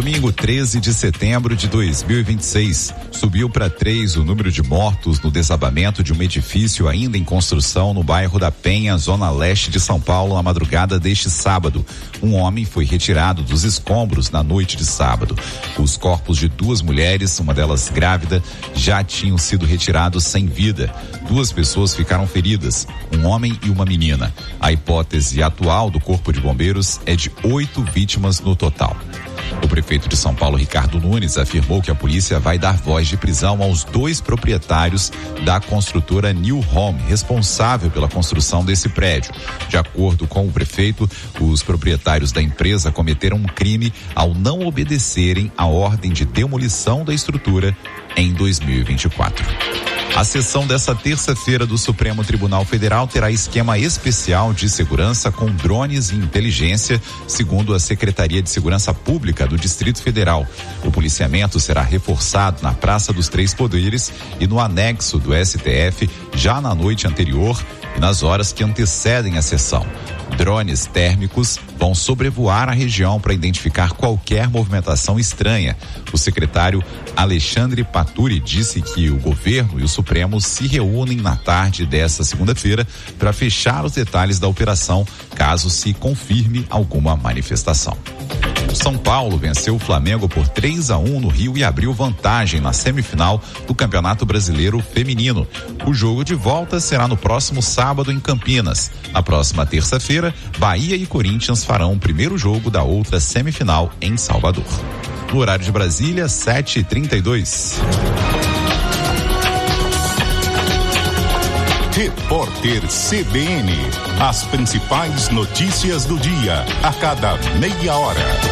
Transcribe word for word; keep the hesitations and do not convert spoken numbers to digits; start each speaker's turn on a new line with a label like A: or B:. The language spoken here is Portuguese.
A: Domingo treze de setembro de dois mil e vinte e seis, subiu para três o número de mortos no desabamento de um edifício ainda em construção no bairro da Penha, zona leste de São Paulo, na madrugada deste sábado. Um homem foi retirado dos escombros na noite de sábado. Os corpos de duas mulheres, uma delas grávida, já tinham sido retirados sem vida. Duas pessoas ficaram feridas, um homem e uma menina. A hipótese atual do Corpo de Bombeiros é de oito vítimas no total. O prefeito de São Paulo, Ricardo Nunes, afirmou que a polícia vai dar voz de prisão aos dois proprietários da construtora New Home, responsável pela construção desse prédio. De acordo com o prefeito, os proprietários da empresa cometeram um crime ao não obedecerem à ordem de demolição da estrutura em dois mil e vinte e quatro. A sessão dessa terça-feira do Supremo Tribunal Federal terá esquema especial de segurança com drones e inteligência, segundo a Secretaria de Segurança Pública do Distrito Federal. O policiamento será reforçado na Praça dos Três Poderes e no anexo do S T F já na noite anterior e nas horas que antecedem a sessão. Drones térmicos vão sobrevoar a região para identificar qualquer movimentação estranha. O secretário Alexandre Paturi disse que o governo e o Supremo se reúnem na tarde desta segunda-feira para fechar os detalhes da operação, caso se confirme alguma manifestação. O São Paulo venceu o Flamengo por três a um no Rio e abriu vantagem na semifinal do Campeonato Brasileiro Feminino. O jogo de volta será no próximo sábado em Campinas. Na próxima terça-feira, Bahia e Corinthians farão o primeiro jogo da outra semifinal em Salvador. No horário de Brasília, sete e trinta e dois.
B: Repórter C B N. As principais notícias do dia, a cada meia hora.